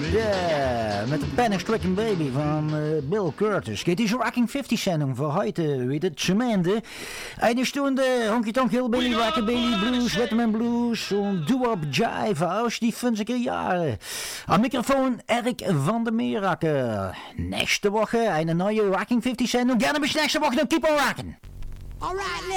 Yeah, met de Panic Stricken Baby van Bill Curtis. Geht diese Rocking 50-Sendung für heute wieder zum Ende. Eine Stunde Honky Tonk Hillbilly, Rockabilly Blues, Rhythm and Blues und Doo-Wop Jive aus die 50er Jahre. Am Mikrofon Erik van der Meeracker. Nächste Woche eine neue Rocking 50-Sendung. Gerne bis nächste Woche, dann keep on rocking. All right,